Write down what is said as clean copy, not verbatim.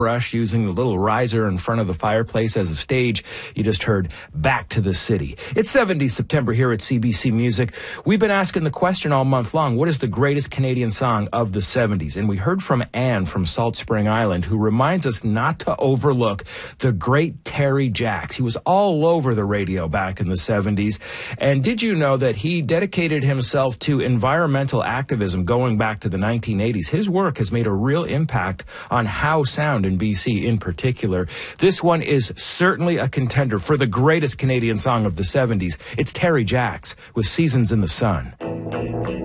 Rush using the little riser in front of the fireplace as a stage. You just heard Back to the City. It's 70 September here at CBC Music. We've been asking the question all month long, what is the greatest Canadian song of the 70s? And we heard from Anne from Salt Spring Island, who reminds us not to overlook the great Terry Jacks. He was all over the radio back in the 70s. And did you know that he dedicated himself to environmental activism going back to the 1980s? His work has made a real impact on how sound in BC in particular. This one is certainly a contender for the greatest Canadian song of the 70s. It's Terry Jacks with Seasons in the Sun.